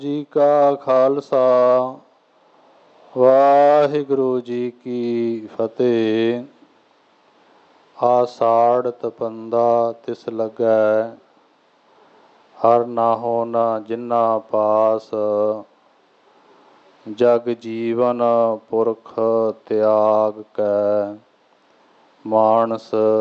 ਜੀ ਕਾ ਖਾਲਸਾ ਵਾਹਿਗੁਰੂ ਜੀ ਕੀ ਫਤਿਹ। ਆਸਾੜ ਤਪੰਦਾ ਤਿਸ ਲੱਗੈ, ਹਰ ਨਾਹੋ ਨ ਜਿਨਾ ਪਾਸ। ਜਗ ਜੀਵਨ ਪੁਰਖ ਤਿਆਗ ਕੈ, ਮਾਨਸ